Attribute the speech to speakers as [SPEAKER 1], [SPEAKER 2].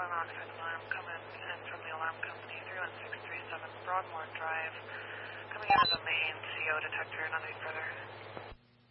[SPEAKER 1] carbon monoxide alarm coming in from the alarm company, 31637 Broadmoor Drive. Coming in as a main CO detector, nothing further.